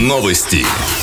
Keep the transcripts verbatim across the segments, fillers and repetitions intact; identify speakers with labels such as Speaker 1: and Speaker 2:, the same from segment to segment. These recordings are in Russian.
Speaker 1: Новости.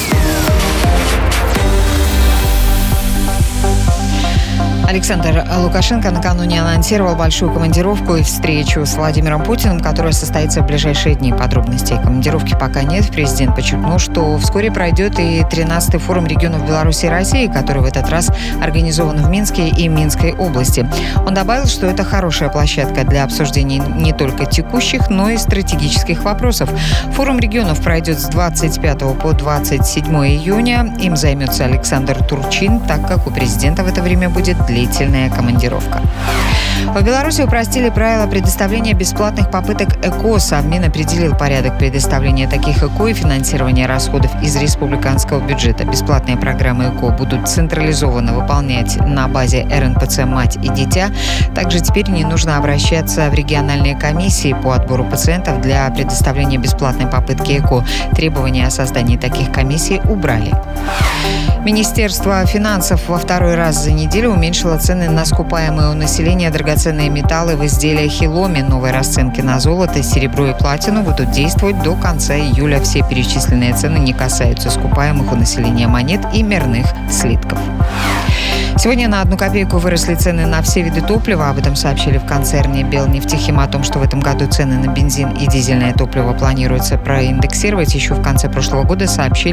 Speaker 2: Александр Лукашенко накануне анонсировал большую командировку и встречу с Владимиром Путиным, которая состоится в ближайшие дни. Подробностей командировки пока нет. Президент подчеркнул, что вскоре пройдет и тринадцатый форум регионов Беларуси и России, который в этот раз организован в Минске и Минской области. Он добавил, что это хорошая площадка для обсуждения не только текущих, но и стратегических вопросов. Форум регионов пройдет с двадцать пятого по двадцать седьмое июня. Им займется Александр Турчин, так как у президента в это время будет длительная командировка. В Беларуси упростили правила предоставления бесплатных попыток ЭКО. Совмин определил порядок предоставления таких ЭКО и финансирования расходов из республиканского бюджета. Бесплатные программы ЭКО будут централизованно выполнять на базе эр эн пэ цэ «Мать и дитя». Также теперь не нужно обращаться в региональные комиссии по отбору пациентов для предоставления бесплатной попытки ЭКО. Требования о создании таких комиссий убрали. Министерство финансов во второй раз за неделю уменьшило цены на скупаемые у населения драгоценные металлы в изделиях Хиломи. Новые расценки на золото, серебро и платину будут действовать до конца июля. Все перечисленные цены не касаются скупаемых у населения монет и мерных слитков. Сегодня на одну копейку выросли цены на все виды топлива. Об этом сообщили в концерне «Белнефтехим». О том, что в этом году цены на бензин и дизельное топливо планируется проиндексировать, еще в конце прошлого года сообщили